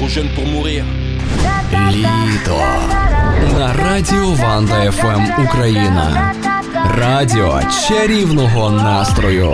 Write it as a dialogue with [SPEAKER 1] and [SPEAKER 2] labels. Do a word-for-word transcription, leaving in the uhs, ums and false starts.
[SPEAKER 1] jeune pour mourir.
[SPEAKER 2] Літо на радіо Ванда еф ем Україна. Радіо чарівного настрою.